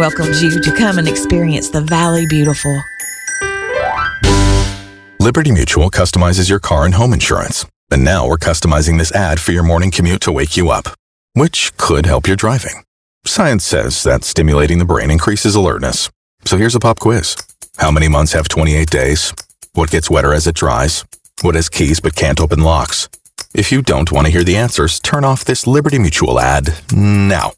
welcomes you to come and experience the Valley Beautiful. Liberty Mutual customizes your car and home insurance. And now we're customizing this ad for your morning commute to wake you up, which could help your driving. Science says that stimulating the brain increases alertness. So here's a pop quiz. How many months have 28 days? What gets wetter as it dries? What has keys but can't open locks? If you don't want to hear the answers, turn off this Liberty Mutual ad now.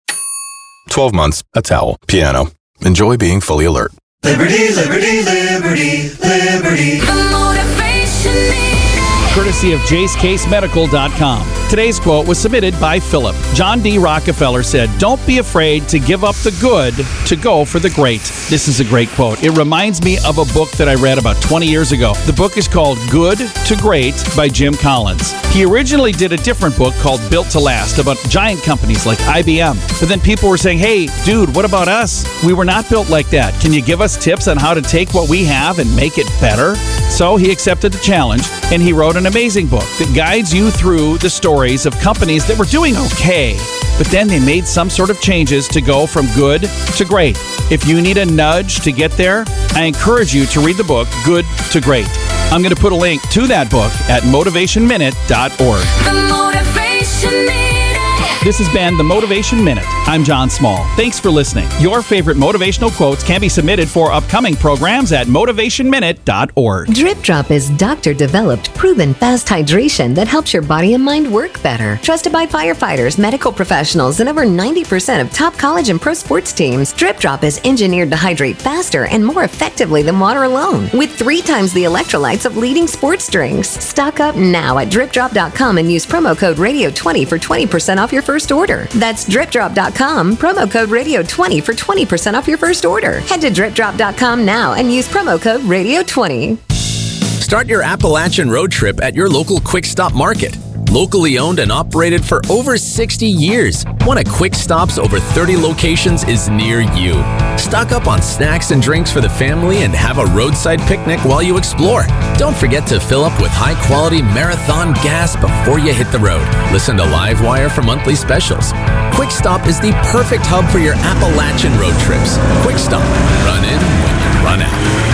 12 months, a towel, piano. Enjoy being fully alert. Liberty, liberty, liberty, liberty. The Motivation Minute. Courtesy of JaceCaseMedical.com. Today's quote was submitted by Philip. John D. Rockefeller said, "Don't be afraid to give up the good to go for the great." This is a great quote. It reminds me of a book that I read about 20 years ago. The book is called Good to Great by Jim Collins. He originally did a different book called Built to Last about giant companies like IBM. But then people were saying, "Hey, dude, what about us? We were not built like that. Can you give us tips on how to take what we have and make it better?" So he accepted the challenge, and he wrote an amazing book that guides you through the stories of companies that were doing okay, but then they made some sort of changes to go from good to great. If you need a nudge to get there, I encourage you to read the book Good to Great. I'm going to put a link to that book at motivationminute.org. The Motivation Minute. This has been the Motivation Minute. I'm John Small. Thanks for listening. Your favorite motivational quotes can be submitted for upcoming programs at motivationminute.org. Drip Drop is doctor-developed, proven fast hydration that helps your body and mind work better. Trusted by firefighters, medical professionals, and over 90% of top college and pro sports teams, Drip Drop is engineered to hydrate faster and more effectively than water alone, with 3 times the electrolytes of leading sports drinks. Stock up now at dripdrop.com and use promo code RADIO20 for 20% off your first order. That's dripdrop.com, promo code RADIO20 for 20% off your first order. Head to dripdrop.com now and use promo code RADIO20. Start your Appalachian road trip at your local Quick Stop Market. Locally owned and operated for over 60 years, one of Quick Stop's over 30 locations is near you. Stock up on snacks and drinks for the family and have a roadside picnic while you explore. Don't forget to fill up with high-quality Marathon gas before you hit the road. Listen to Livewire for monthly specials. Quick Stop is the perfect hub for your Appalachian road trips. Quick Stop. Run in when you run out.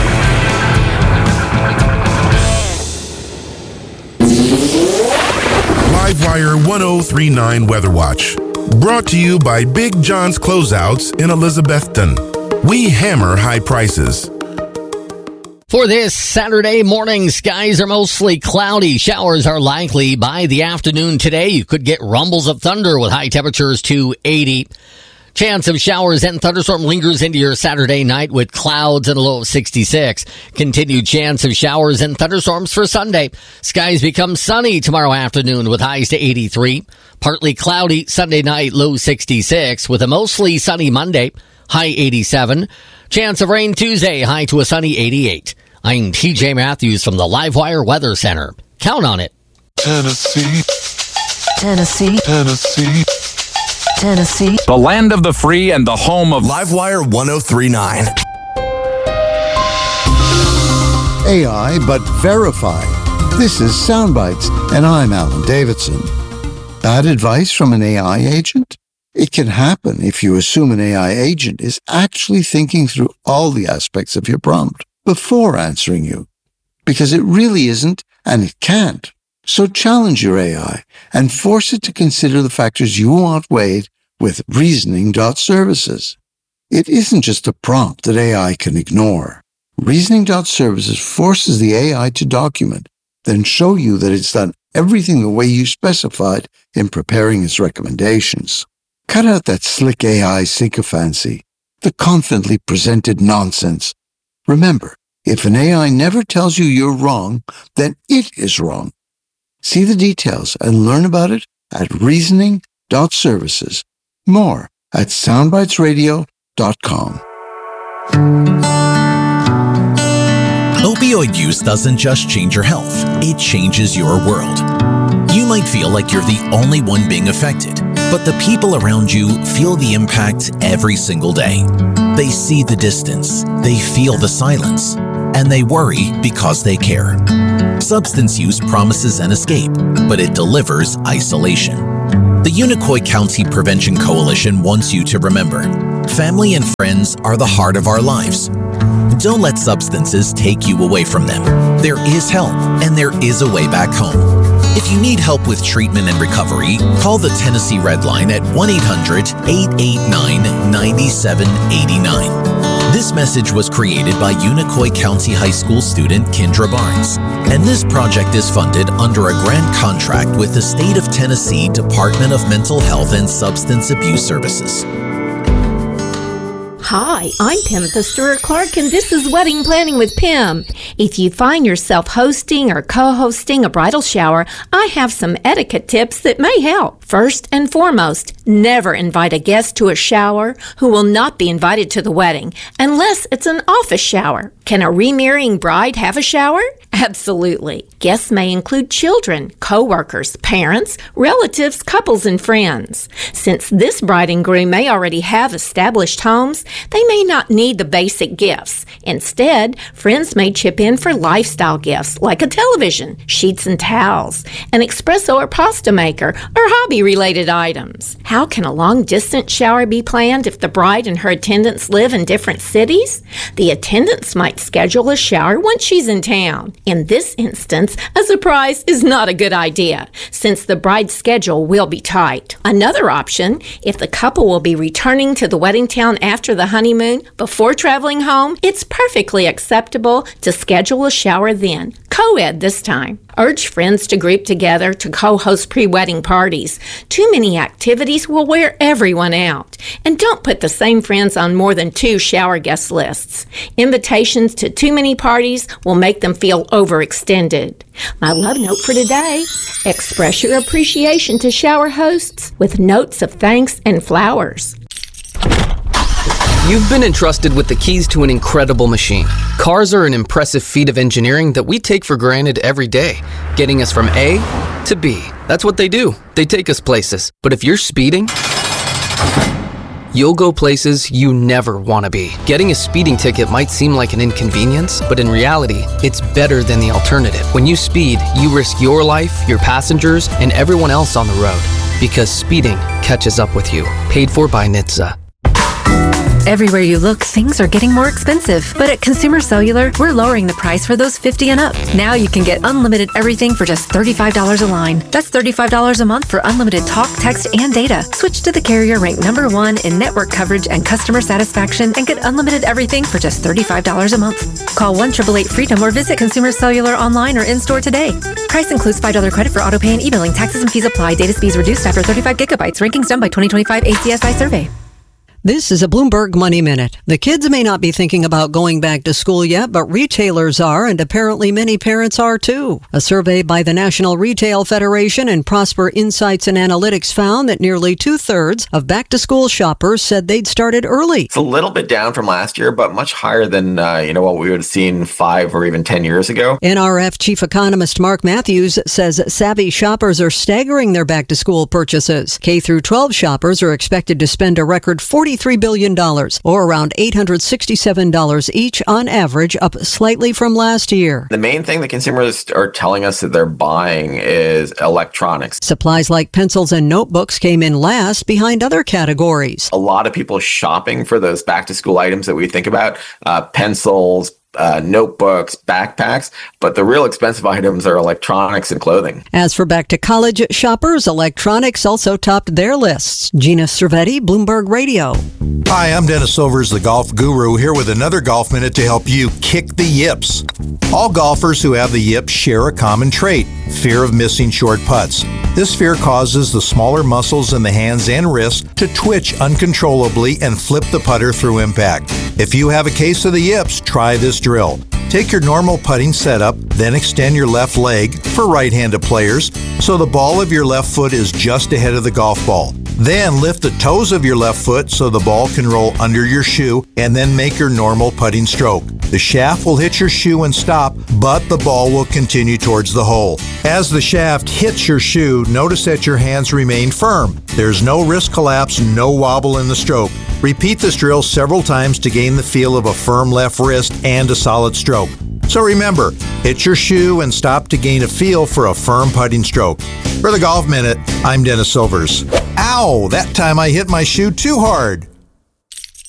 Livewire 1039 Weather Watch. Brought to you by Big John's Closeouts in Elizabethton. We hammer high prices. For this Saturday morning, skies are mostly cloudy. Showers are likely by the afternoon today. You could get rumbles of thunder with high temperatures to 80. Chance of showers and thunderstorm lingers into your Saturday night with clouds and a low of 66. Continued chance of showers and thunderstorms for Sunday. Skies become sunny tomorrow afternoon with highs to 83. Partly cloudy Sunday night, low 66 with a mostly sunny Monday, high 87. Chance of rain Tuesday, high to a sunny 88. I'm TJ Matthews from the Livewire Weather Center. Count on it. Tennessee. Tennessee. Tennessee. Tennessee. The land of the free and the home of Livewire 1039. AI, but verified. This is Soundbites, and I'm Alan Davidson. Bad advice from an AI agent? It can happen if you assume an AI agent is actually thinking through all the aspects of your prompt before answering you. Because it really isn't, and it can't. So challenge your AI and force it to consider the factors you want weighed with reasoning.services. It isn't just a prompt that AI can ignore. Reasoning.services forces the AI to document, then show you that it's done everything the way you specified in preparing its recommendations. Cut out that slick AI sycophancy, the confidently presented nonsense. Remember, if an AI never tells you you're wrong, then it is wrong. See the details and learn about it at reasoning.services. More at soundbitesradio.com. Opioid use doesn't just change your health, it changes your world. You might feel like you're the only one being affected, but the people around you feel the impact every single day. They see the distance, they feel the silence, and they worry because they care. Substance use promises an escape, but it delivers isolation. The Unicoi County Prevention Coalition wants you to remember, Family and friends are the heart of our lives. Don't let substances take you away from them. There is help, and there is a way back home. If you need help with treatment and recovery, call the Tennessee Red Line at 1-800-889-9789. This message was created by Unicoi County High School student Kendra Barnes, and this project is funded under a grant contract with the State of Tennessee Department of Mental Health and Substance Abuse Services. Hi, I'm Pimtha Stewart-Clark, and this is Wedding Planning with Pim. If you find yourself hosting or co-hosting a bridal shower, I have some etiquette tips that may help. First and foremost, never invite a guest to a shower who will not be invited to the wedding, unless it's an office shower. Can a remarrying bride have a shower? Absolutely. Guests may include children, co-workers, parents, relatives, couples, and friends. Since this bride and groom may already have established homes, they may not need the basic gifts. Instead, friends may chip in for lifestyle gifts like a television, sheets and towels, an espresso or pasta maker, or hobby-related items. How can a long-distance shower be planned if the bride and her attendants live in different cities? The attendants might schedule a shower once she's in town. In this instance, a surprise is not a good idea, since the bride's schedule will be tight. Another option, if the couple will be returning to the wedding town after the honeymoon before traveling home, it's perfectly acceptable to schedule a shower then, co-ed this time. Urge friends to group together to co-host pre-wedding parties. Too many activities will wear everyone out. And don't put the same friends on more than 2 shower guest lists. Invitations to too many parties will make them feel overextended. My love note for today: express your appreciation to shower hosts with notes of thanks and flowers. You've been entrusted with the keys to an incredible machine. Cars are an impressive feat of engineering that we take for granted every day, getting us from A to B. That's what they do. They take us places. But if you're speeding, you'll go places you never want to be. Getting a speeding ticket might seem like an inconvenience, but in reality, it's better than the alternative. When you speed, you risk your life, your passengers, and everyone else on the road, because speeding catches up with you. Paid for by NHTSA. Everywhere you look, things are getting more expensive. But at Consumer Cellular, we're lowering the price for those 50 and up. Now you can get unlimited everything for just $35 a line. That's $35 a month for unlimited talk, text, and data. Switch to the carrier ranked #1 in network coverage and customer satisfaction and get unlimited everything for just $35 a month. Call 1-888-FREEDOM or visit Consumer Cellular online or in-store today. Price includes $5 credit for auto pay and e-billing. Taxes and fees apply. Data speeds reduced after 35 gigabytes. Rankings done by 2025 ACSI survey. This is a Bloomberg Money Minute. The kids may not be thinking about going back to school yet, but retailers are, and apparently many parents are too. A survey by the National Retail Federation and Prosper Insights and Analytics found that nearly 2/3 of back-to-school shoppers said they'd started early. It's a little bit down from last year, but much higher than what we would have seen 5 or even 10 years ago. NRF Chief Economist Mark Matthews says savvy shoppers are staggering their back-to-school purchases. K-12 shoppers are expected to spend a record $43 billion, or around $867 each on average, up slightly from last year. The main thing that consumers are telling us that they're buying is electronics. Supplies like pencils and notebooks came in last behind other categories. A lot of people shopping for those back-to-school items that we think about, pencils, notebooks, backpacks, but the real expensive items are electronics and clothing. As for back-to-college shoppers, electronics also topped their lists. Gina Cervetti, Bloomberg Radio. Hi, I'm Dennis Silvers, the golf guru, here with another Golf Minute to help you kick the yips. All golfers who have the yips share a common trait: fear of missing short putts. This fear causes the smaller muscles in the hands and wrists to twitch uncontrollably and flip the putter through impact. If you have a case of the yips, try this drill. Take your normal putting setup, then extend your left leg, for right-handed players, so the ball of your left foot is just ahead of the golf ball. Then lift the toes of your left foot so the ball can roll under your shoe, and then make your normal putting stroke. The shaft will hit your shoe and stop, but the ball will continue towards the hole. As the shaft hits your shoe, notice that your hands remain firm. There's no wrist collapse, no wobble in the stroke. Repeat this drill several times to gain the feel of a firm left wrist and a solid stroke. So remember, hit your shoe and stop to gain a feel for a firm putting stroke. For the Golf Minute, I'm Dennis Silvers. Ow! That time I hit my shoe too hard.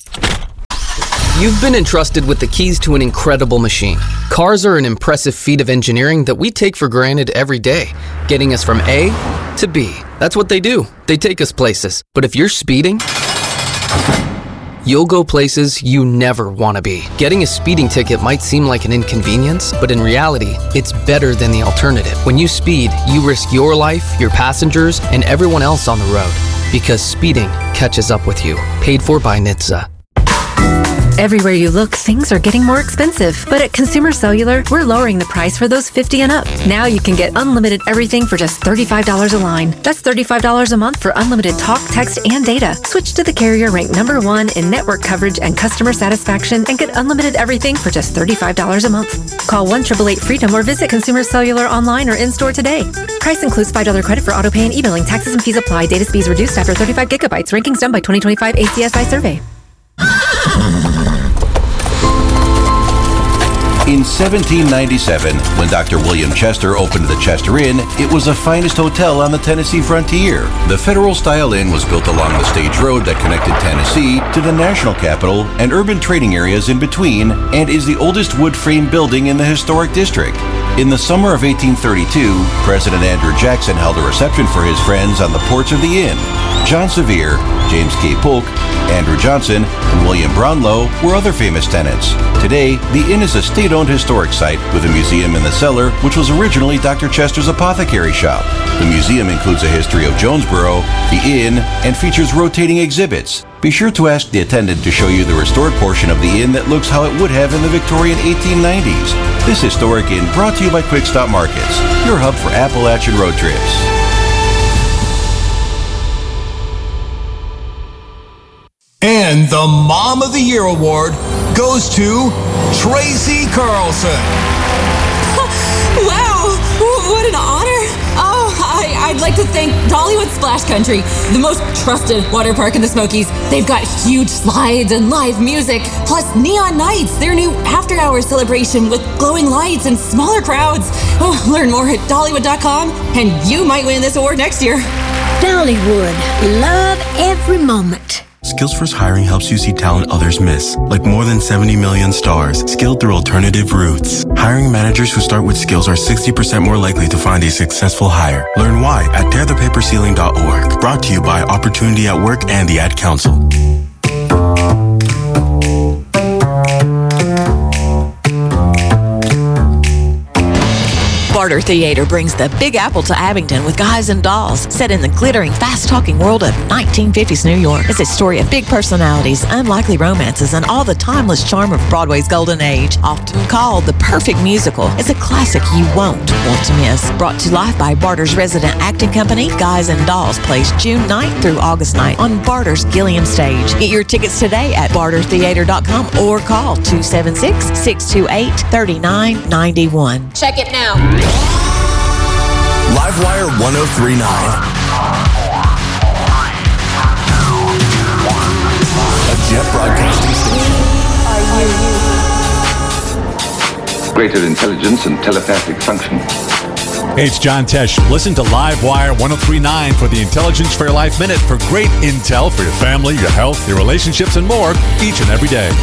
You've been entrusted with the keys to an incredible machine. Cars are an impressive feat of engineering that we take for granted every day, getting us from A to B. That's what they do. They take us places. But if you're speeding, you'll go places you never want to be. Getting a speeding ticket might seem like an inconvenience, but in reality, it's better than the alternative. When you speed, you risk your life, your passengers, and everyone else on the road. Because speeding catches up with you. Paid for by NHTSA. Everywhere you look, things are getting more expensive. But at Consumer Cellular, we're lowering the price for those 50 and up. Now you can get unlimited everything for just $35 a line. That's $35 a month for unlimited talk, text, and data. Switch to the carrier ranked #1 in network coverage and customer satisfaction and get unlimited everything for just $35 a month. Call 1-888-FREEDOM or visit Consumer Cellular online or in-store today. Price includes $5 credit for auto pay and e-billing. Taxes and fees apply. Data speeds reduced after 35 gigabytes. Rankings done by 2025 ACSI survey. In 1797, when Dr. William Chester opened the Chester Inn, it was the finest hotel on the Tennessee frontier. The Federal-style inn was built along the stage road that connected Tennessee to the national capital and urban trading areas in between, and is the oldest wood frame building in the historic district. In the summer of 1832, President Andrew Jackson held a reception for his friends on the porch of the inn. John Sevier, James K. Polk, Andrew Johnson, and William Brownlow were other famous tenants. Today, the inn is a state-owned historic site with a museum in the cellar, which was originally Dr. Chester's apothecary shop. The museum includes a history of Jonesboro, the inn, and features rotating exhibits. Be sure to ask the attendant to show you the restored portion of the inn that looks how it would have in the Victorian 1890s. This historic inn brought to you by Quick Stop Markets, your hub for Appalachian road trips. And the Mom of the Year award goes to Tracy Carlson. Wow, what an honor. Oh, I'd like to thank Dollywood Splash Country, the most trusted water park in the Smokies. They've got huge slides and live music, plus Neon Nights, their new after-hours celebration with glowing lights and smaller crowds. Oh, learn more at Dollywood.com, and you might win this award next year. Dollywood, love every moment. Skillsforce Hiring helps you see talent others miss, like more than 70 million stars, skilled through alternative routes. Hiring managers who start with skills are 60% more likely to find a successful hire. Learn why at tearthepaperceiling.org. Brought to you by Opportunity at Work and the Ad Council. Barter Theater brings the Big Apple to Abington with Guys and Dolls, set in the glittering, fast-talking world of 1950s New York. It's a story of big personalities, unlikely romances, and all the timeless charm of Broadway's golden age. Often called the perfect musical, it's a classic you won't want to miss. Brought to life by Barter's resident acting company, Guys and Dolls, plays June 9th through August 9th on Barter's Gilliam Stage. Get your tickets today at bartertheater.com or call 276-628-3991. Check it now. Livewire 1039. A Jet Broadcasting Station. Greater intelligence and telepathic function. Hey, it's John Tesh. Listen to Livewire 1039 for the Intelligence for Your Life Minute for great intel for your family, your health, your relationships, and more each and every day.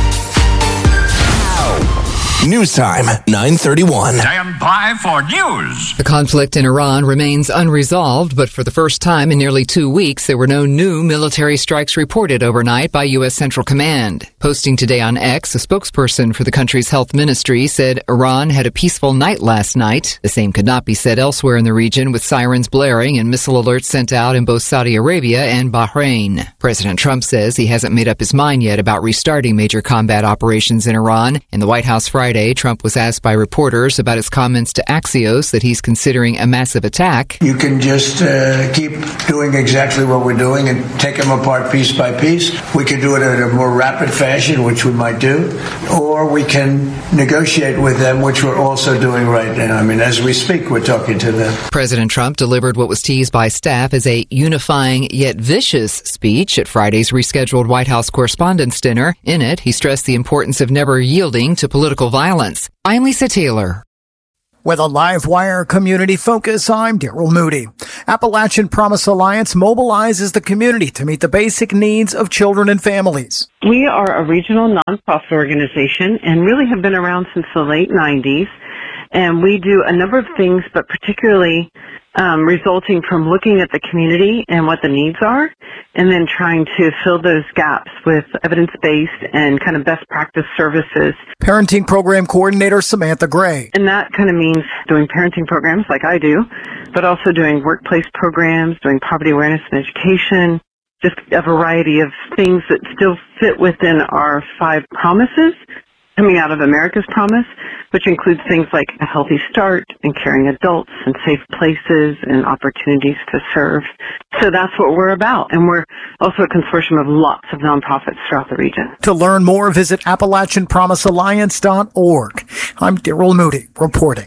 News time, 9:31. Stand by for news. The conflict in Iran remains unresolved, but for the first time in nearly 2 weeks, there were no new military strikes reported overnight by U.S. Central Command. Posting today on X, a spokesperson for the country's health ministry said Iran had a peaceful night last night. The same could not be said elsewhere in the region, with sirens blaring and missile alerts sent out in both Saudi Arabia and Bahrain. President Trump says he hasn't made up his mind yet about restarting major combat operations in Iran. In the White House Friday, Trump was asked by reporters about his comments to Axios that he's considering a massive attack. You can just keep doing exactly what we're doing and take them apart piece by piece. We can do it in a more rapid fashion, which we might do, or we can negotiate with them, which we're also doing right now. I mean, as we speak, we're talking to them. President Trump delivered what was teased by staff as a unifying yet vicious speech at Friday's rescheduled White House Correspondents' Dinner. In it, he stressed the importance of never yielding to political violence. I'm Lisa Taylor. With a Livewire community focus, I'm Daryl Moody. Appalachian Promise Alliance mobilizes the community to meet the basic needs of children and families. We are a regional nonprofit organization and really have been around since the late 90s. And we do a number of things, but particularly resulting from looking at the community and what the needs are, and then trying to fill those gaps with evidence-based and kind of best practice services. Parenting Program Coordinator Samantha Gray. And that kind of means doing parenting programs like I do, but also doing workplace programs, doing poverty awareness and education, just a variety of things that still fit within our 5 promises coming out of America's Promise, which includes things like a healthy start and caring adults and safe places and opportunities to serve. So that's what we're about. And we're also a consortium of lots of nonprofits throughout the region. To learn more, visit AppalachianPromiseAlliance.org. I'm Daryl Moody reporting.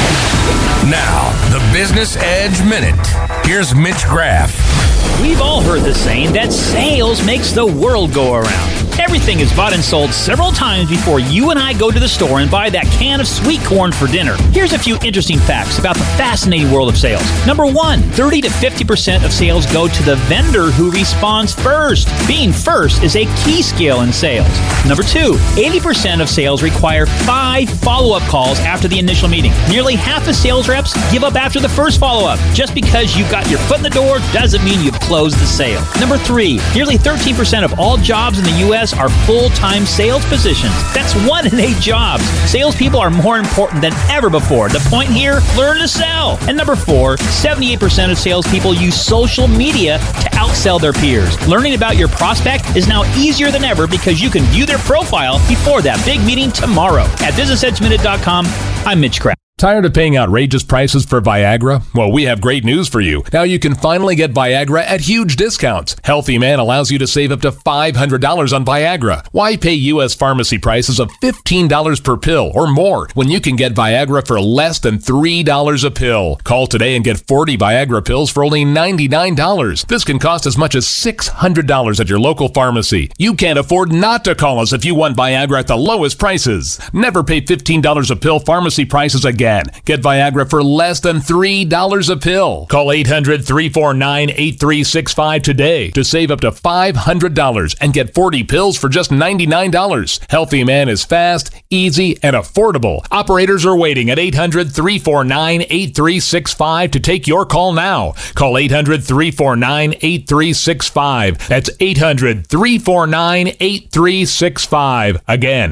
Now, the Business Edge Minute. Here's Mitch Graff. We've all heard the saying that sales makes the world go around. Everything is bought and sold several times before you and I go to the store and buy that can of sweet corn for dinner. Here's a few interesting facts about the fascinating world of sales. Number 1, 30 to 50% of sales go to the vendor who responds first. Being first is a key skill in sales. Number 2, 80% of sales require 5 follow-up calls after the initial meeting. Nearly half of sales reps give up after the first follow-up. Just because you got your foot in the door doesn't mean you've closed the sale. Number 3, nearly 13% of all jobs in the U.S. are full-time sales positions. That's 1 in 8 jobs. Salespeople are more important than ever before. The point here, learn to sell. And number 4, 78% of salespeople use social media to outsell their peers. Learning about your prospect is now easier than ever because you can view their profile before that big meeting tomorrow. At BusinessEdgeMinute.com, I'm Mitch Kraft. Tired of paying outrageous prices for Viagra? Well, we have great news for you. Now you can finally get Viagra at huge discounts. Healthy Man allows you to save up to $500 on Viagra. Why pay U.S. pharmacy prices of $15 per pill or more when you can get Viagra for less than $3 a pill? Call today and get 40 Viagra pills for only $99. This can cost as much as $600 at your local pharmacy. You can't afford not to call us if you want Viagra at the lowest prices. Never pay $15 a pill pharmacy prices again. Get Viagra for less than $3 a pill. Call 800-349-8365 today to save up to $500 and get 40 pills for just $99. Healthy Man is fast, easy, and affordable. Operators are waiting at 800-349-8365 to take your call now. Call 800-349-8365. That's 800-349-8365. Again,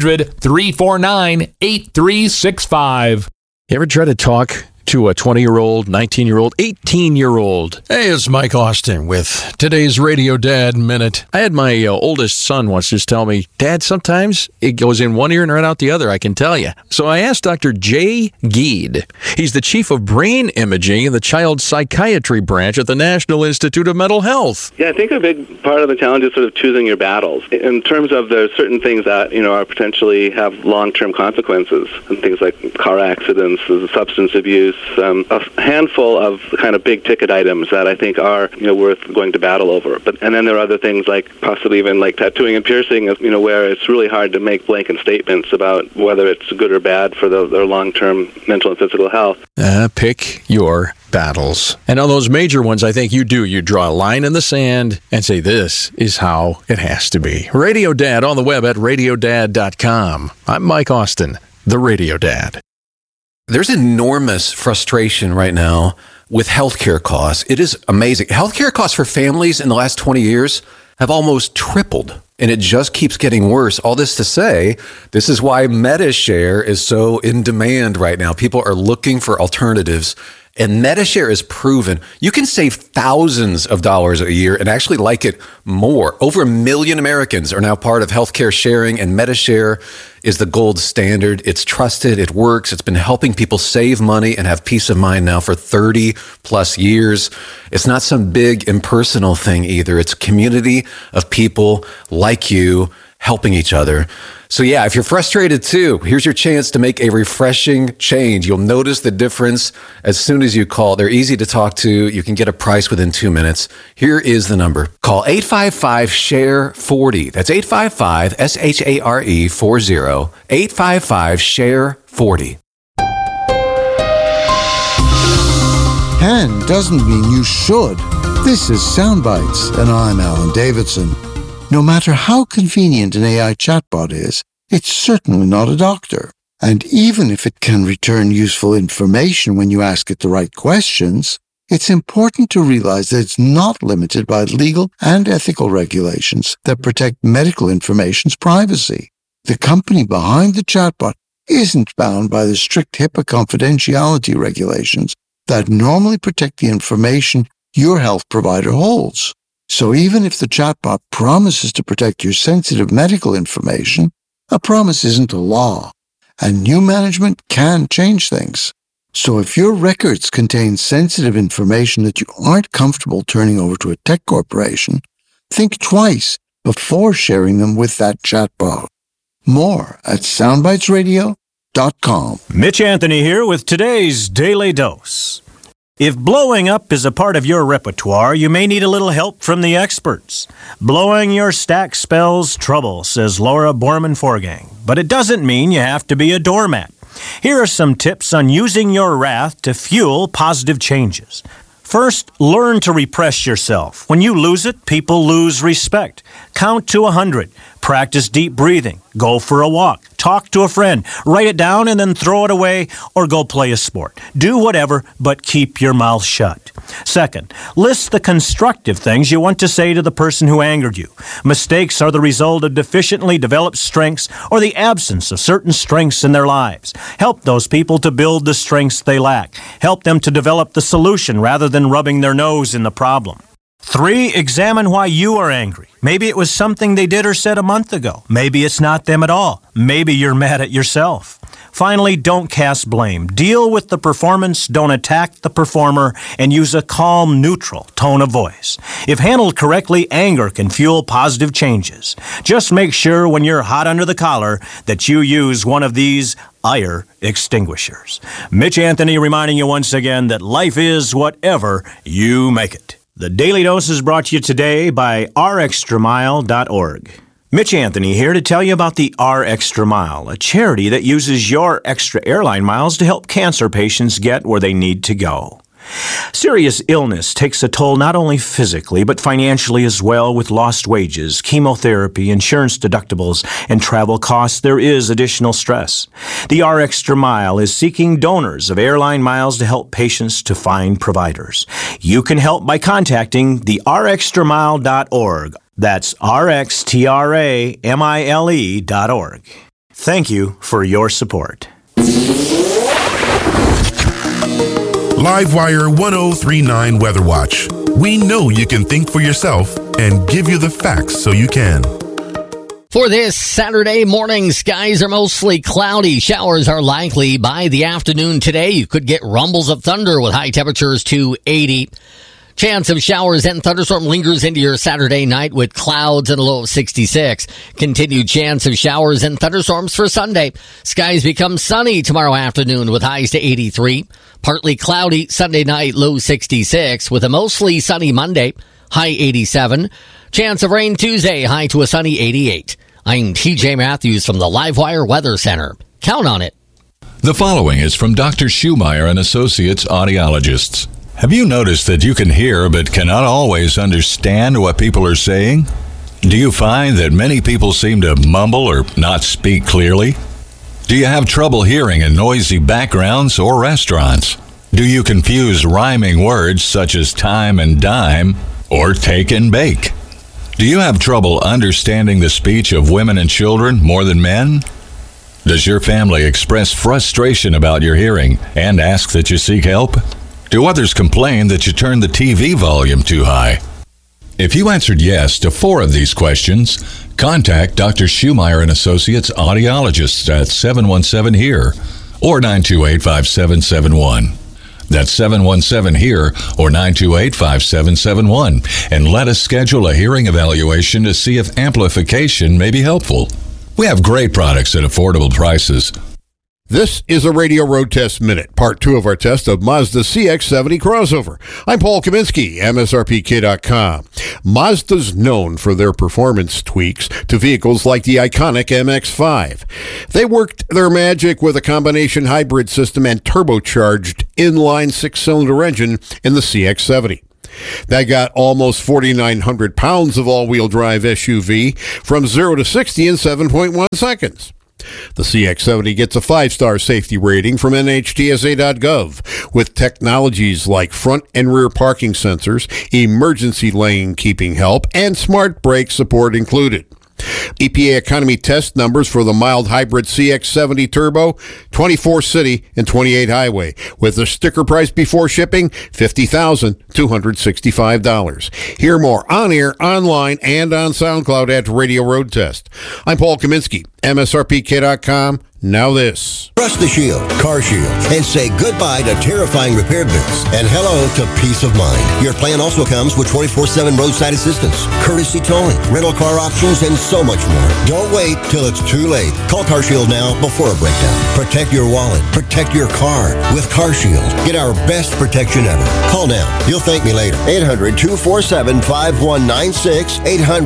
800-349-8365. You ever try to talk to a 20-year-old, 19-year-old, 18-year-old? Hey, it's Mike Austin with today's Radio Dad Minute. I had my oldest son once just tell me, Dad, sometimes it goes in one ear and right out the other, I can tell you. So I asked Dr. Jay Geed. He's the chief of brain imaging in the child psychiatry branch at the National Institute of Mental Health. Yeah, I think a big part of the challenge is sort of choosing your battles. In terms of there's certain things that, are potentially have long-term consequences, and things like car accidents, substance abuse, a handful of kind of big ticket items that I think are worth going to battle over. And then there are other things like possibly even like tattooing and piercing, where it's really hard to make blanket statements about whether it's good or bad for their long-term mental and physical health. Pick your battles. And on those major ones, I think you do. You draw a line in the sand and say, this is how it has to be. Radio Dad on the web at radiodad.com. I'm Mike Austin, the Radio Dad. There's enormous frustration right now with healthcare costs. It is amazing. Healthcare costs for families in the last 20 years have almost tripled, and it just keeps getting worse. All this to say, this is why MediShare is so in demand right now. People are looking for alternatives. And MediShare is proven you can save thousands of dollars a year and actually like it more. Over 1 million Americans are now part of healthcare sharing, and MediShare is the gold standard. It's trusted. It works. It's been helping people save money and have peace of mind now for 30 plus years. It's not some big impersonal thing either. It's a community of people like you helping each other. So yeah, if you're frustrated too, here's your chance to make a refreshing change. You'll notice the difference as soon as you call. They're easy to talk to. You can get a price within 2 minutes. Here is the number. Call 855-SHARE-40. That's 855-SHARE-40. 855-SHARE-40. can doesn't mean you should. This is Soundbites, and I'm Alan Davidson. No matter how convenient an AI chatbot is, it's certainly not a doctor. And even if it can return useful information when you ask it the right questions, it's important to realize that it's not limited by legal and ethical regulations that protect medical information's privacy. The company behind the chatbot isn't bound by the strict HIPAA confidentiality regulations that normally protect the information your health provider holds. So even if the chatbot promises to protect your sensitive medical information, a promise isn't a law, and new management can change things. So if your records contain sensitive information that you aren't comfortable turning over to a tech corporation, think twice before sharing them with that chatbot. More at soundbitesradio.com. Mitch Anthony here with today's Daily Dose. If blowing up is a part of your repertoire, you may need a little help from the experts. Blowing your stack spells trouble, says Laura Borman-Forgang. But it doesn't mean you have to be a doormat. Here are some tips on using your wrath to fuel positive changes. First, learn to repress yourself. When you lose it, people lose respect. Count to 100. Practice deep breathing. Go for a walk. Talk to a friend. Write it down and then throw it away or go play a sport. Do whatever, but keep your mouth shut. Second, list the constructive things you want to say to the person who angered you. Mistakes are the result of deficiently developed strengths or the absence of certain strengths in their lives. Help those people to build the strengths they lack. Help them to develop the solution rather than rubbing their nose in the problem. 3, examine why you are angry. Maybe it was something they did or said a month ago. Maybe it's not them at all. Maybe you're mad at yourself. Finally, don't cast blame. Deal with the performance, don't attack the performer, and use a calm, neutral tone of voice. If handled correctly, anger can fuel positive changes. Just make sure when you're hot under the collar that you use one of these ire extinguishers. Mitch Anthony reminding you once again that life is whatever you make it. The Daily Dose is brought to you today by rextramile.org. Mitch Anthony here to tell you about the R-Extra Mile, a charity that uses your extra airline miles to help cancer patients get where they need to go. Serious illness takes a toll not only physically, but financially as well. With lost wages, chemotherapy, insurance deductibles, and travel costs, there is additional stress. The R-Extra Mile is seeking donors of airline miles to help patients to find providers. You can help by contacting the rxtramile.org. That's rxtramile.org. Thank you for your support. Livewire 1039 Weather Watch. We know you can think for yourself and give you the facts so you can. For this Saturday morning, skies are mostly cloudy. Showers are likely by the afternoon today. You could get rumbles of thunder with high temperatures to 80. Chance of showers and thunderstorm lingers into your Saturday night with clouds and a low of 66. Continued chance of showers and thunderstorms for Sunday. Skies become sunny tomorrow afternoon with highs to 83. Partly cloudy Sunday night, low 66, with a mostly sunny Monday, high 87. Chance of rain Tuesday, high to a sunny 88. I'm TJ Matthews from the Livewire Weather Center. Count on it. The following is from Dr. Schumeyer and Associates Audiologists. Have you noticed that you can hear but cannot always understand what people are saying? Do you find that many people seem to mumble or not speak clearly? Do you have trouble hearing in noisy backgrounds or restaurants? Do you confuse rhyming words such as time and dime or take and bake? Do you have trouble understanding the speech of women and children more than men? Does your family express frustration about your hearing and ask that you seek help? Do others complain that you turn the TV volume too high? If you answered yes to 4 of these questions, contact Dr. Schumeyer and Associates Audiologists at 717-HERE or 928-5771. That's 717-HERE or 928-5771, and let us schedule a hearing evaluation to see if amplification may be helpful. We have great products at affordable prices. This is a Radio Road Test Minute, part 2 of our test of Mazda CX-70 crossover. I'm Paul Kaminsky, MSRPK.com. Mazda's known for their performance tweaks to vehicles like the iconic MX-5. They worked their magic with a combination hybrid system and turbocharged inline 6-cylinder engine in the CX-70. That got almost 4,900 pounds of all-wheel drive SUV from 0 to 60 in 7.1 seconds. The CX-70 gets a 5-star safety rating from NHTSA.gov with technologies like front and rear parking sensors, emergency lane keeping help, and smart brake support included. EPA economy test numbers for the mild hybrid CX-70 Turbo, 24 city and 28 highway, with the sticker price before shipping, $50,265. Hear more on air, online, and on SoundCloud at Radio Road Test. I'm Paul Kaminsky, MSRPK.com. Now this. Trust the Shield, Car Shield, and say goodbye to terrifying repair bills and hello to peace of mind. Your plan also comes with 24/7 roadside assistance, courtesy towing, rental car options, and so much more. Don't wait till it's too late. Call Car Shield now before a breakdown. Protect your wallet. Protect your car with Car Shield. Get our best protection ever. Call now. You'll thank me later. 800-247-5196.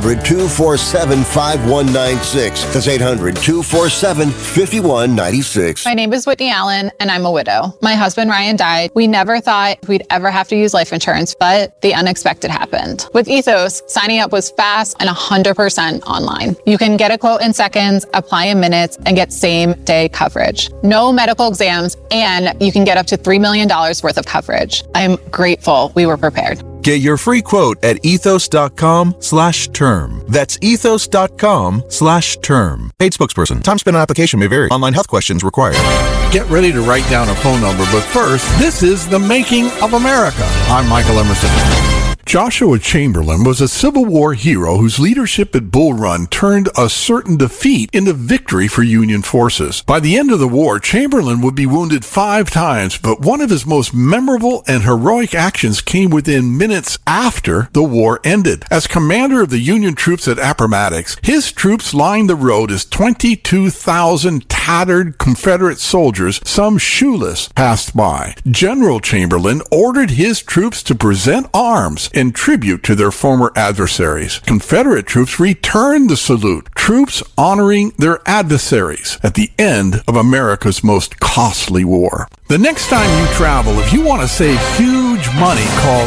800-247-5196. That's 800-247-5196. My name is Whitney Allen, and I'm a widow. My husband, Ryan, died. We never thought we'd ever have to use life insurance, but the unexpected happened. With Ethos, signing up was fast and 100% online. You can get a quote in seconds, apply in minutes, and get same-day coverage. No medical exams, and you can get up to $3 million worth of coverage. I'm grateful we were prepared. Get your free quote at ethos.com/term. That's ethos.com/term. Paid spokesperson. Time spent on application may vary. Online health questions required. Get ready to write down a phone number, but first, this is The Making of America. I'm Michael Emerson. Joshua Chamberlain was a Civil War hero whose leadership at Bull Run turned a certain defeat into victory for Union forces. By the end of the war, Chamberlain would be wounded 5 times, but one of his most memorable and heroic actions came within minutes after the war ended. As commander of the Union troops at Appomattox, his troops lined the road as 22,000 tattered Confederate soldiers, some shoeless, passed by. General Chamberlain ordered his troops to present arms in tribute to their former adversaries. Confederate troops returned the salute, troops honoring their adversaries at the end of America's most costly war. The next time you travel, if you want to save huge money, call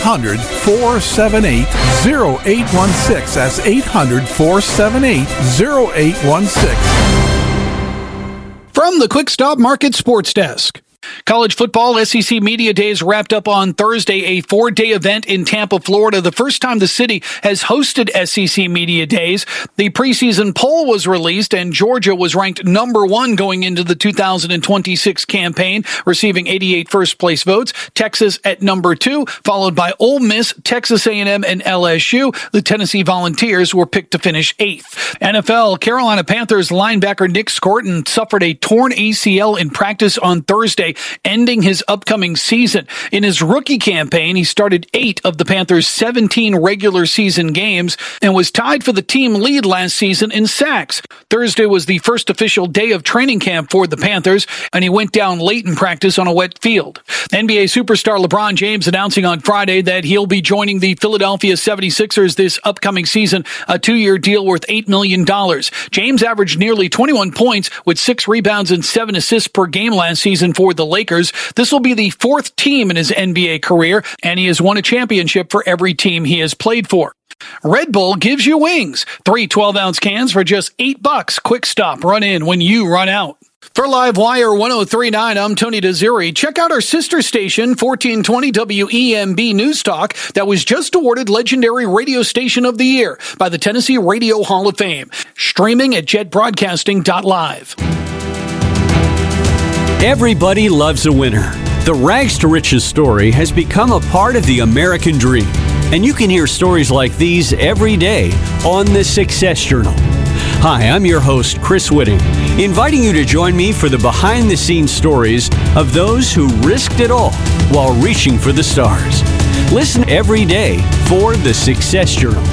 800-478-0816. That's 800-478-0816. From the Quick Stop Market Sports Desk. College football SEC Media Days wrapped up on Thursday, a 4-day event in Tampa, Florida. The first time the city has hosted SEC Media Days. The preseason poll was released, and Georgia was ranked number 1 going into the 2026 campaign, receiving 88 first-place votes. Texas at number 2, followed by Ole Miss, Texas A&M, and LSU. The Tennessee Volunteers were picked to finish 8th. NFL, Carolina Panthers linebacker Nick Scorton suffered a torn ACL in practice on Thursday, ending his upcoming season. In his rookie campaign, he started 8 of the Panthers' 17 regular season games and was tied for the team lead last season in sacks. Thursday was the first official day of training camp for the Panthers, and he went down late in practice on a wet field. NBA superstar LeBron James announcing on Friday that he'll be joining the Philadelphia 76ers this upcoming season, a 2-year deal worth $8 million. James averaged nearly 21 points with 6 rebounds and 7 assists per game last season for the Lakers. This will be the 4th team in his NBA career, and he has won a championship for every team he has played for. Red Bull gives you wings. 3 12-ounce cans for just $8. Quick stop. Run in when you run out. For Live Wire 1039, I'm Tony Desiri. Check out our sister station, 1420 WEMB News Talk, that was just awarded Legendary Radio Station of the Year by the Tennessee Radio Hall of Fame. Streaming at jetbroadcasting.live. Everybody loves a winner. The Rags to Riches story has become a part of the American dream. And you can hear stories like these every day on the Success Journal. Hi, I'm your host, Chris Whitting, inviting you to join me for the behind-the-scenes stories of those who risked it all while reaching for the stars. Listen every day for the Success Journal.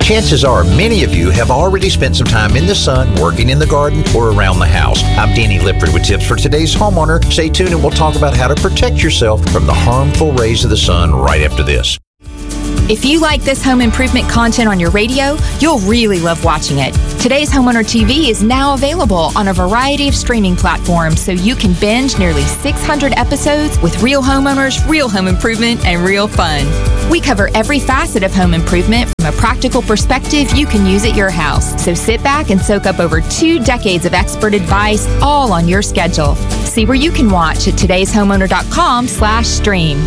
Chances are many of you have already spent some time in the sun, working in the garden, or around the house. I'm Danny Lipford with tips for today's homeowner. Stay tuned and we'll talk about how to protect yourself from the harmful rays of the sun right after this. If you like this home improvement content on your radio, you'll really love watching it. Today's Homeowner TV is now available on a variety of streaming platforms, so you can binge nearly 600 episodes with real homeowners, real home improvement, and real fun. We cover every facet of home improvement from a practical perspective you can use at your house. So sit back and soak up over 2 decades of expert advice, all on your schedule. See where you can watch at todayshomeowner.com/stream.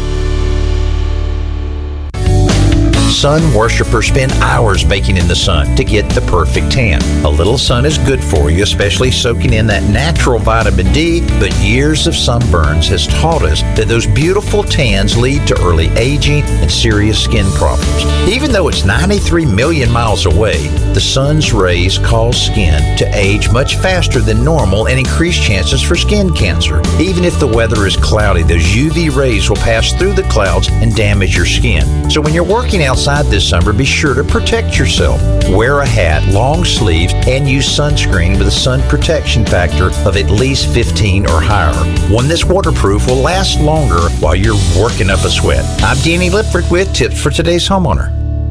Sun worshippers spend hours baking in the sun to get the perfect tan. A little sun is good for you, especially soaking in that natural vitamin D, but years of sunburns has taught us that those beautiful tans lead to early aging and serious skin problems. Even though it's 93 million miles away, the sun's rays cause skin to age much faster than normal and increase chances for skin cancer. Even if the weather is cloudy, those UV rays will pass through the clouds and damage your skin. So when you're working outside this summer, be sure to protect yourself. Wear a hat, long sleeves, and use sunscreen with a sun protection factor of at least 15 or higher. One that's waterproof will last longer while you're working up a sweat. I'm Danny Lipford with tips for today's homeowner.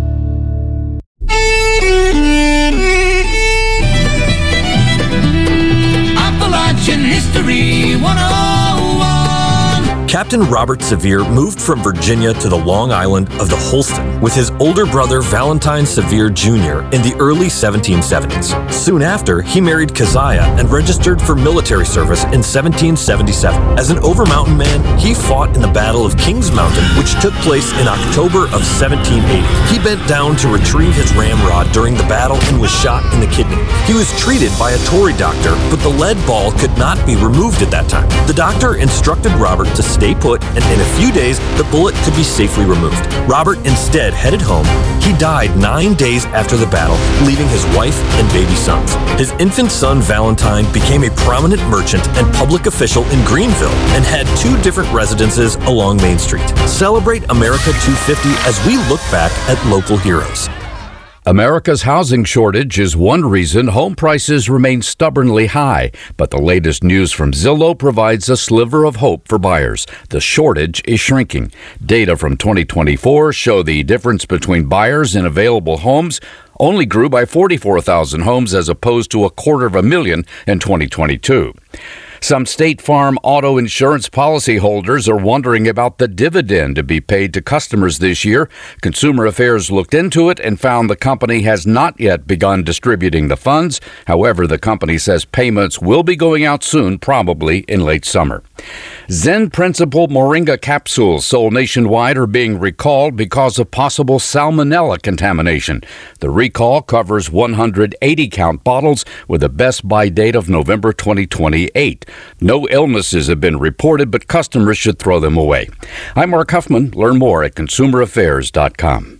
Appalachian History 101. Captain Robert Sevier moved from Virginia to the Long Island of the Holston with his older brother Valentine Sevier Jr. in the early 1770s. Soon after, he married Keziah and registered for military service in 1777. As an Over-Mountain man, he fought in the Battle of Kings Mountain, which took place in October of 1780. He bent down to retrieve his ramrod during the battle and was shot in the kidney. He was treated by a Tory doctor, but the lead ball could not be removed at that time. The doctor instructed Robert to stay put, and in a few days, the bullet could be safely removed. Robert instead headed home. He died 9 days after the battle, leaving his wife and baby sons. His infant son, Valentine, became a prominent merchant and public official in Greenville and had 2 different residences along Main Street. Celebrate America 250 as we look back at local heroes. America's housing shortage is one reason home prices remain stubbornly high, but the latest news from Zillow provides a sliver of hope for buyers. The shortage is shrinking. Data from 2024 show the difference between buyers and available homes only grew by 44,000 homes as opposed to 250,000 in 2022. Some State Farm auto insurance policyholders are wondering about the dividend to be paid to customers this year. Consumer Affairs looked into it and found the company has not yet begun distributing the funds. However, the company says payments will be going out soon, probably in late summer. Zen Principle Moringa capsules sold nationwide are being recalled because of possible salmonella contamination. The recall covers 180-count bottles with a best-by date of November 2028. No illnesses have been reported, but customers should throw them away. I'm Mark Huffman. Learn more at consumeraffairs.com.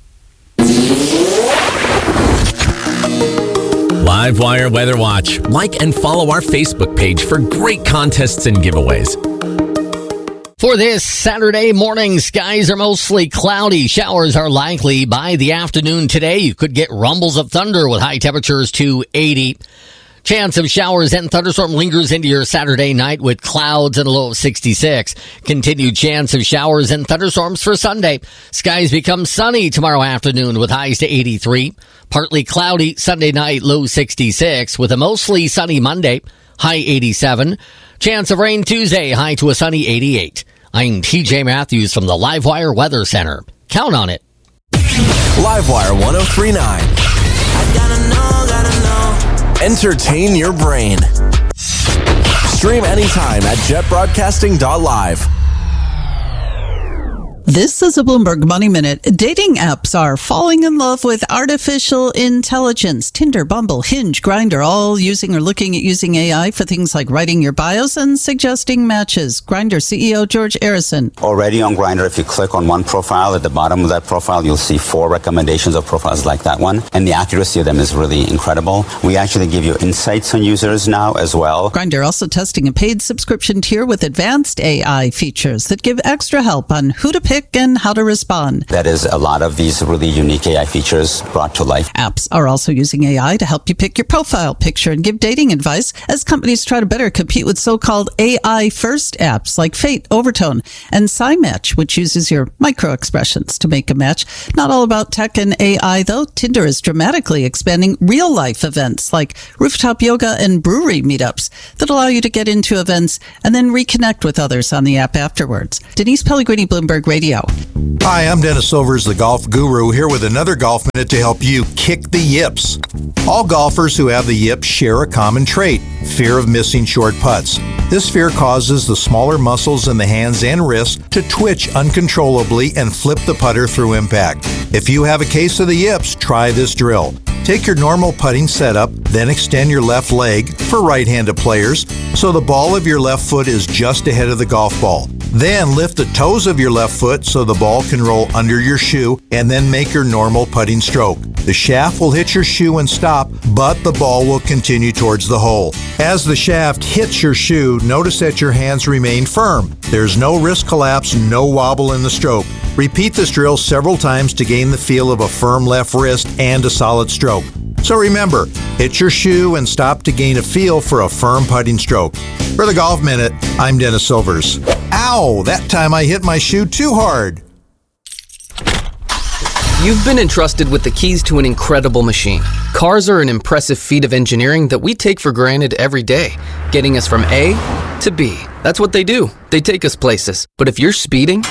Livewire Weather Watch. Like and follow our Facebook page for great contests and giveaways. For this Saturday morning, skies are mostly cloudy. Showers are likely by the afternoon today. You could get rumbles of thunder with high temperatures to 80. Chance of showers and thunderstorm lingers into your Saturday night with clouds and a low of 66. Continued chance of showers and thunderstorms for Sunday. Skies become sunny tomorrow afternoon with highs to 83. Partly cloudy Sunday night, low 66 with a mostly sunny Monday, high 87. Chance of rain Tuesday, high to a sunny 88. I'm TJ Matthews from the Livewire Weather Center. Count on it. Livewire 103.9. I gotta know. Entertain your brain. Stream anytime at jetbroadcasting.live. This is a Bloomberg Money Minute. Dating apps are falling in love with artificial intelligence. Tinder, Bumble, Hinge, Grindr, all using or looking at using AI for things like writing your bios and suggesting matches. Grindr CEO George Arison. Already on Grindr, if you click on one profile, at the bottom of that profile, you'll see 4 recommendations of profiles like that one. And the accuracy of them is really incredible. We actually give you insights on users now as well. Grindr also testing a paid subscription tier with advanced AI features that give extra help on who to pick pick and how to respond. That is a lot of these really unique AI features brought to life. Apps are also using AI to help you pick your profile picture and give dating advice as companies try to better compete with so-called AI-first apps like Fate, Overtone, and SciMatch, which uses your micro-expressions to make a match. Not all about tech and AI, though. Tinder is dramatically expanding real-life events like rooftop yoga and brewery meetups that allow you to get into events and then reconnect with others on the app afterwards. Denise Pellegrini, Bloomberg Radio. Hi, I'm Dennis Silvers, the golf guru, here with another Golf Minute to help you kick the yips. All golfers who have the yips share a common trait: fear of missing short putts. This fear causes the smaller muscles in the hands and wrists to twitch uncontrollably and flip the putter through impact. If you have a case of the yips, try this drill. Take your normal putting setup, then extend your left leg, for right-handed players, so the ball of your left foot is just ahead of the golf ball. Then lift the toes of your left foot so the ball can roll under your shoe, and then make your normal putting stroke. The shaft will hit your shoe and stop, but the ball will continue towards the hole. As the shaft hits your shoe, notice that your hands remain firm. There's no wrist collapse, no wobble in the stroke. Repeat this drill several times to gain the feel of a firm left wrist and a solid stroke. So remember, hit your shoe and stop to gain a feel for a firm putting stroke. For the Golf Minute, I'm Dennis Silvers. Ow! That time I hit my shoe too hard. You've been entrusted with the keys to an incredible machine. Cars are an impressive feat of engineering that we take for granted every day, getting us from A to B. That's what they do. They take us places. But if you're speeding,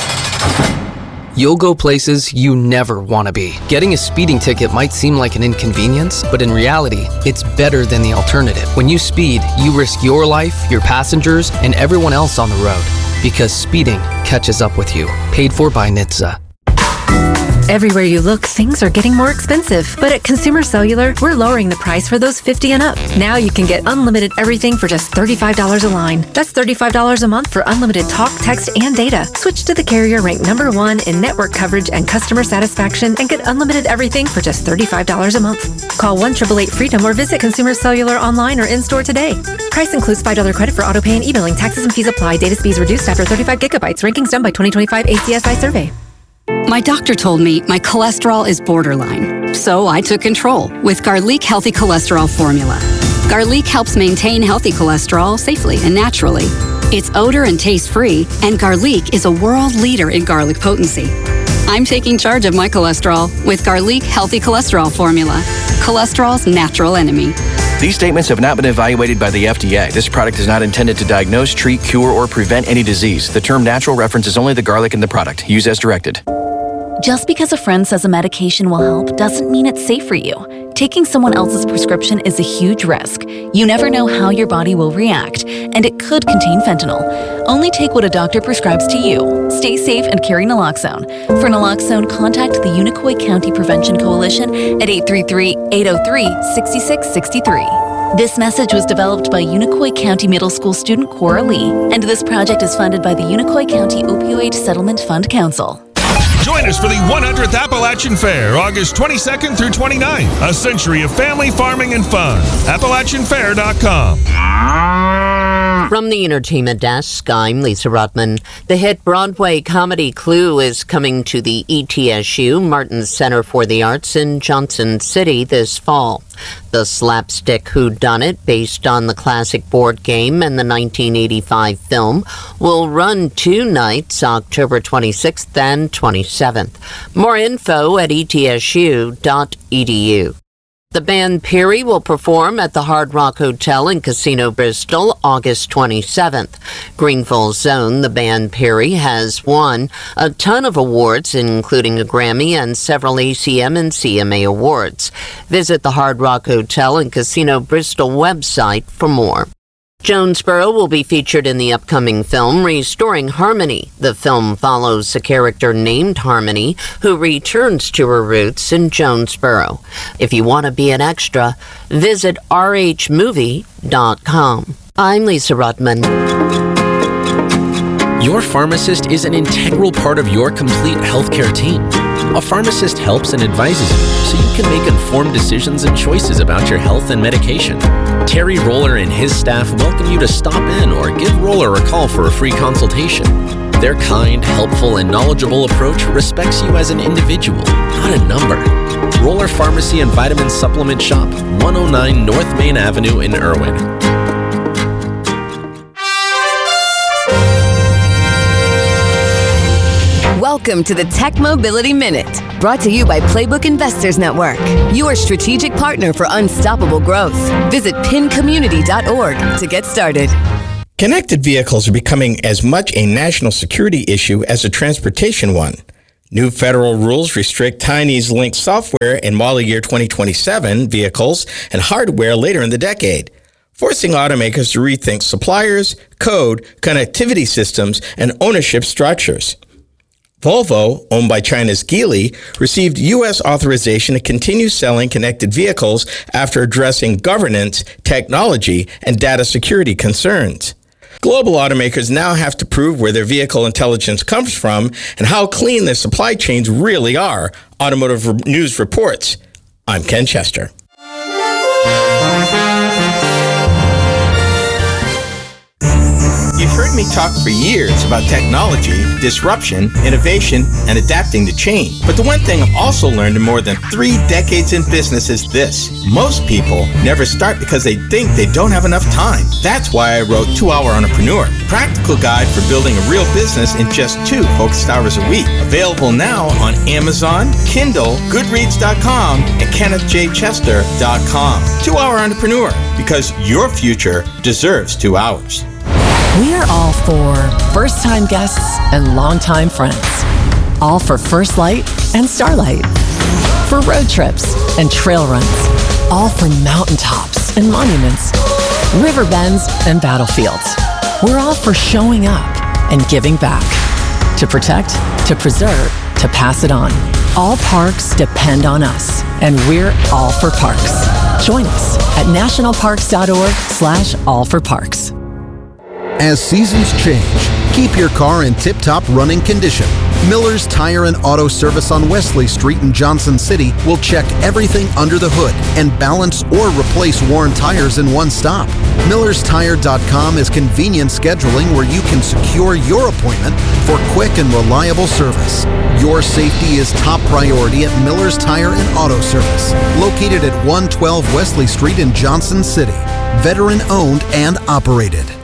you'll go places you never want to be. Getting a speeding ticket might seem like an inconvenience, but in reality, it's better than the alternative. When you speed, you risk your life, your passengers, and everyone else on the road. Because speeding catches up with you. Paid for by NHTSA. Everywhere you look, things are getting more expensive. But at Consumer Cellular, we're lowering the price for those 50 and up. Now you can get unlimited everything for just $35 a line. That's $35 a month for unlimited talk, text, and data. Switch to the carrier ranked #1 in network coverage and customer satisfaction and get unlimited everything for just $35 a month. Call 1-888-FREEDOM or visit Consumer Cellular online or in-store today. Price includes $5 credit for auto pay and e-billing. Taxes and fees apply. Data speeds reduced after 35 gigabytes. Rankings done by 2025 ACSI survey. My doctor told me my cholesterol is borderline, so I took control with Garlic Healthy Cholesterol Formula. Garlic helps maintain healthy cholesterol safely and naturally. It's odor and taste-free, and Garlic is a world leader in garlic potency. I'm taking charge of my cholesterol with Garlic Healthy Cholesterol Formula, cholesterol's natural enemy. These statements have not been evaluated by the FDA. This product is not intended to diagnose, treat, cure, or prevent any disease. The term natural references only the garlic in the product. Use as directed. Just because a friend says a medication will help doesn't mean it's safe for you. Taking someone else's prescription is a huge risk. You never know how your body will react, and it could contain fentanyl. Only take what a doctor prescribes to you. Stay safe and carry naloxone. For naloxone, contact the Unicoi County Prevention Coalition at 833-803-6663. This message was developed by Unicoi County Middle School student Cora Lee, and this project is funded by the Unicoi County Opioid Settlement Fund Council. Join us for the 100th Appalachian Fair, August 22nd through 29th. A century of family, farming, and fun. AppalachianFair.com. From the entertainment desk, I'm Lisa Rutman. The hit Broadway comedy Clue is coming to the ETSU, Martin Center for the Arts in Johnson City this fall. The slapstick whodunit, based on the classic board game and the 1985 film, will run 2 nights, October 26th and 27th. More info at etsu.edu. The band Peary will perform at the Hard Rock Hotel and Casino Bristol August 27th. Greenville Zone, the band Peary has won a ton of awards, including a Grammy and several ACM and CMA awards. Visit the Hard Rock Hotel and Casino Bristol website for more. Jonesboro will be featured in the upcoming film Restoring Harmony. The film follows a character named Harmony who returns to her roots in Jonesboro. If you want to be an extra, visit rhmovie.com. I'm Lisa Rutman. Your pharmacist is an integral part of your complete healthcare team. A pharmacist helps and advises you so you can make informed decisions and choices about your health and medication. Terry Roller and his staff welcome you to stop in or give Roller a call for a free consultation. Their kind, helpful, and knowledgeable approach respects you as an individual, not a number. Roller Pharmacy and Vitamin Supplement Shop, 109 North Main Avenue in Irwin. Welcome to the Tech Mobility Minute, brought to you by Playbook Investors Network, your strategic partner for unstoppable growth. Visit pincommunity.org to get started. Connected vehicles are becoming as much a national security issue as a transportation one. New federal rules restrict Chinese linked software in model year 2027 vehicles and hardware later in the decade, forcing automakers to rethink suppliers, code, connectivity systems, and ownership structures. Volvo, owned by China's Geely, received U.S. authorization to continue selling connected vehicles after addressing governance, technology, and data security concerns. Global automakers now have to prove where their vehicle intelligence comes from and how clean their supply chains really are, Automotive News reports. I'm Ken Chester. You've heard me talk for years about technology, disruption, innovation, and adapting to change. But the one thing I've also learned in more than 3 decades in business is this. Most people never start because they think they don't have enough time. That's why I wrote 2 Hour Entrepreneur, a practical guide for building a real business in just 2 focused hours a week. Available now on Amazon, Kindle, Goodreads.com, and KennethJChester.com. 2 Hour Entrepreneur, because your future deserves 2 hours. We are all for first-time guests and long-time friends. All for First Light and Starlight. For road trips and trail runs. All for mountaintops and monuments. River bends and battlefields. We're all for showing up and giving back. To protect, to preserve, to pass it on. All parks depend on us, and we're all for parks. Join us at nationalparks.org/allforparks. As seasons change, keep your car in tip-top running condition. Miller's Tire and Auto Service on Wesley Street in Johnson City will check everything under the hood and balance or replace worn tires in one stop. MillersTire.com is convenient scheduling where you can secure your appointment for quick and reliable service. Your safety is top priority at Miller's Tire and Auto Service, located at 112 Wesley Street in Johnson City. Veteran owned and operated.